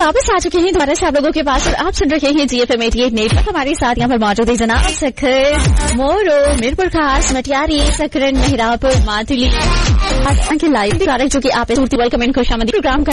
वापस आ चुके हैं दोबारा से आप लोगों के पास और आप सुन रहे हैं GFM 88 नेटवर्क। हमारे साथ यहाँ पर मौजूद है जनाब सखर, मोरो, मीरपुर खास, मटियारी, सकरन, मेहरापुर, मातुली, लाइव जो कि आप सूरती वेलकम इन खुशामदी प्रोग्राम